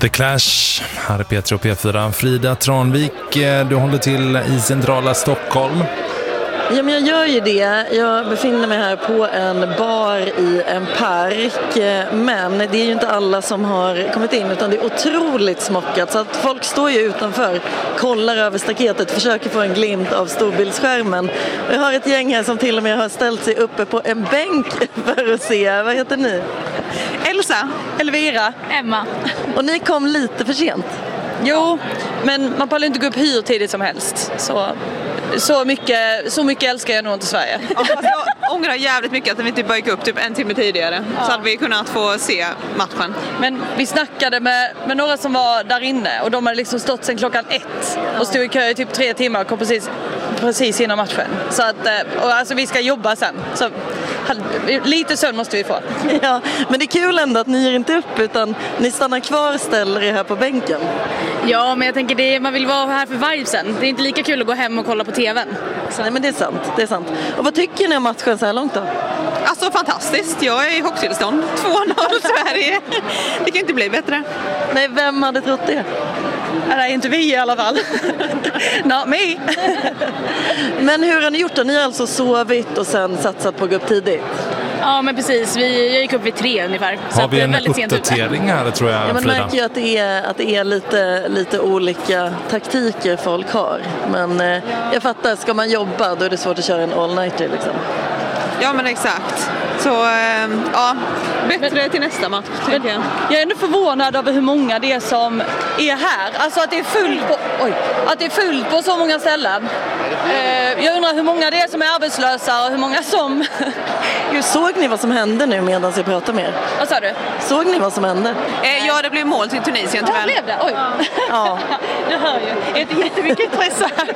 The Clash, här är Petra och P4. Frida Tranvik, du håller till i centrala Stockholm. Ja, men jag gör ju det. Jag befinner mig här på en bar i en park. Men det är ju inte alla som har kommit in, utan det är otroligt smockat. Så att folk står ju utanför, kollar över staketet, försöker få en glimt av storbildsskärmen. Jag har ett gäng här som till och med har ställt sig uppe på en bänk för att se. Vad heter ni? Elsa, Elvira, Emma. Och ni kom lite för sent. Jo, men man pallar inte gå upp hur tidigt som helst. Så mycket älskar jag nog inte Sverige. Alltså jag ångrar jävligt mycket att vi inte bara gick upp typ en timme tidigare. Så hade vi kunnat få se matchen. Men vi snackade med några som var där inne och de hade liksom stått sedan klockan 1 och stod i kö i typ 3 timmar och kom precis innan matchen. Så att, och alltså vi ska jobba sen. Så lite sömn måste vi få. Ja, men det är kul ändå att ni ger inte upp, utan ni stannar kvar och ställer er här på bänken. Ja, men jag tänker man vill vara här för vibesen. Det är inte lika kul att gå hem och kolla på tvn. Nej, men det är sant. Och vad tycker ni om matchen så här långt då? Alltså fantastiskt, jag är i chocktillstånd. 2-0 Sverige. Det kan inte bli bättre. Nej, vem hade trott det? Nej, inte vi i alla fall. Not me. Men hur har ni gjort då? Ni har alltså sovit och sen satsat på att gå upp tidigt? Ja, men precis. Jag gick upp vid 3 ungefär. Har vi en uppdatering här, tror jag, ja, man Frida? märker ju att det är lite olika taktiker folk har. Men jag fattar, ska man jobba då är det svårt att köra en all-nighter liksom. Ja, men exakt. Så ja, bättre till nästa match, tänker jag. Jag är ändå förvånad över hur många det är som är här. Alltså att det är fullt på så många ställen. Jag undrar hur många det är som är arbetslösa och hur många som... Såg ni vad som hände nu medan jag pratade med er? Vad sa du? Såg ni vad som hände? Ja, det blev mål till Tunisien tyvärr. Ja, blev det? Oj. Ja. Jag hör ju. Är det jättemycket intresse här?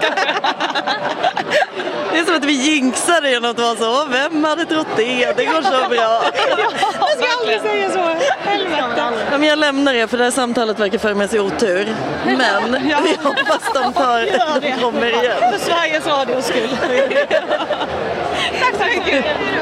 Det är som att vi jinxade genom att vara så. Vem hade trott det? Det går så bra. Jag ska aldrig säga så. Helvete. Ja, men jag lämnar er för det här samtalet verkar föra med sig otur. Men vi hoppas de kommer igen. För Sveriges Radios skull. Tack så mycket.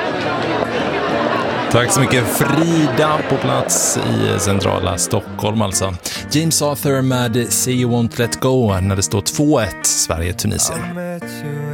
Tack så mycket, Frida, på plats i centrala Stockholm alltså. James Arthur med Say You Won't Let Go när det står 2-1 Sverige-Tunisien.